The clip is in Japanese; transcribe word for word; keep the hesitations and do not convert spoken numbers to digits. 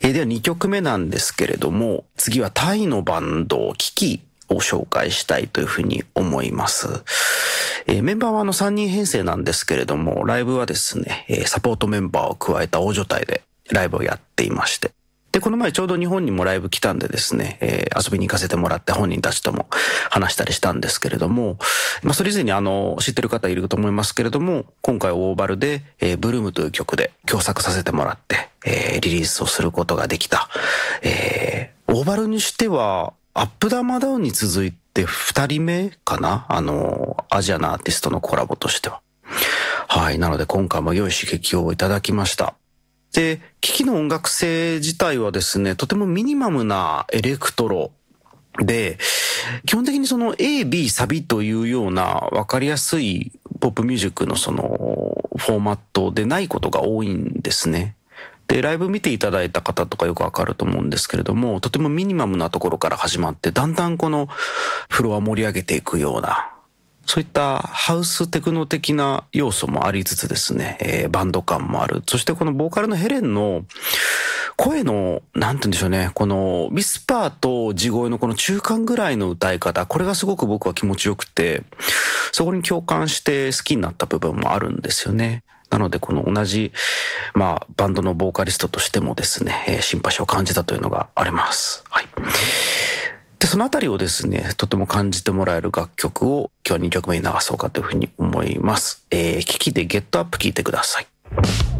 えー、ではにきょくめなんですけれども、次はタイのバンド、キキを紹介したいというふうに思います。えー、メンバーはあのさんにん編成なんですけれども、ライブはですね、えー、サポートメンバーを加えた大所帯でライブをやっていまして、で、この前ちょうど日本にもライブ来たんでですね、えー、遊びに行かせてもらって本人たちとも話したりしたんですけれども、まあそれ以前にあの、知ってる方いると思いますけれども、今回オーバルで、えー、ブルームという曲で共作させてもらって、えー、リリースをすることができた。えー、オーバルにしては、アップダウンダウンに続いて二人目かな、あの、アジアのアーティストのコラボとしては。はい。なので今回も良い刺激をいただきました。で、キキの音楽性自体はですね、とてもミニマムなエレクトロで、基本的にその A、B、サビというようなわかりやすいポップミュージックのそのフォーマットでないことが多いんですね。で、ライブ見ていただいた方とかよくわかると思うんですけれども、とてもミニマムなところから始まって、だんだんこのフロア盛り上げていくような、そういったハウステクノ的な要素もありつつですね、えー、バンド感もある。そしてこのボーカルのヘレンの声の、なんて言うんでしょうね、このウィスパーと地声のこの中間ぐらいの歌い方、これがすごく僕は気持ちよくて、そこに共感して好きになった部分もあるんですよね。なのでこの同じ、まあ、バンドのボーカリストとしてもですね、えー、シンパシーを感じたというのがあります。はい。で、そのあたりをですね、とても感じてもらえる楽曲を今日はにきょくめに流そうかというふうに思います。えー、キキでゲットアップ聴いてください。